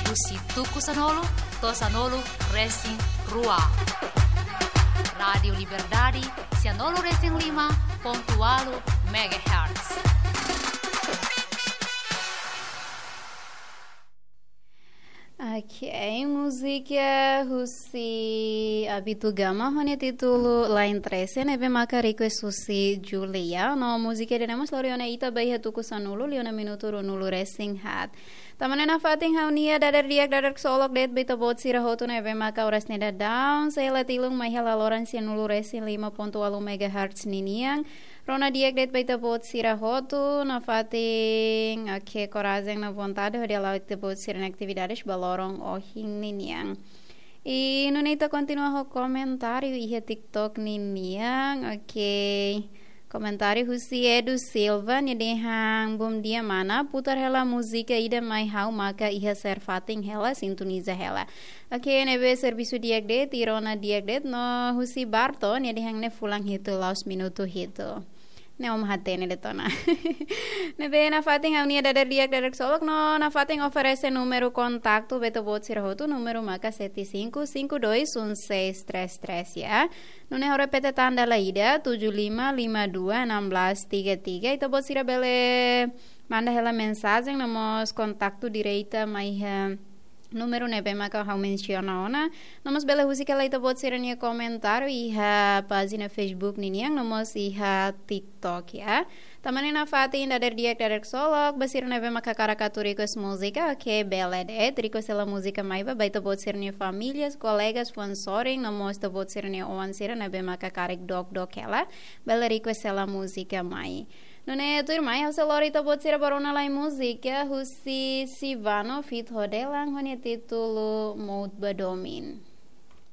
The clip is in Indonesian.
Husi Tuku Sanolo, Tosanolo Racing Rua. Radio Liberdade, Cianolo Racing 5.8 MHz. Ok, música Husi Abitugama Hone título Lain 13 neve maka request Husi Julia no música diremos Loriona ita bayi hatuku sanulu liona minuto runulu racing hat tamane na fating haunia dadar diak dadar solok det bita bot sira hotu neve maka oras neda down saya tilung mai halaloran sianulu racing 5.8 MHz niniang Rona diak det baita bot sira hotu na fating ok corazeng na vontade hodia laut te bot sira na atividades balorong ohing niniang e nunita continua ho comentário e TikTok niniang ok comentário Husi Edu Silva nyedehang bom dia mana putar hela música ida mai hau maka iha ser fating hela sintoniza hela ok nebe serviço diak det irona diak det no Husi Barto nyedehang ne fulang hitu laus minuto hitu ne om hatene detona nebe na fating haunia dadar diak dadar solok no na fating oferece número contacto beto bot sirhotu número maka 75521633 ya nune repete tanda laida 75521633 itu bot sira bele manda hela mensagem namos contacto direita mai número nebe maka hau menciona ona nomos bela husika laita bot sirania comentário iha página Facebook niniang nomos iha TikTok ya tamane na fatin dadar diak dadar solok basir nebe maka caricaturicos música que bela de tricos ela música maiva baita bot sirania famílias colegas sponsoring nomos ta bot sirania oan sira nebe maka karek dok ela bela rico ela música mai Nune tu irmã eu celorita bot sira barona lá em música Husi Sivano fit rodelang hone título Mout Badomin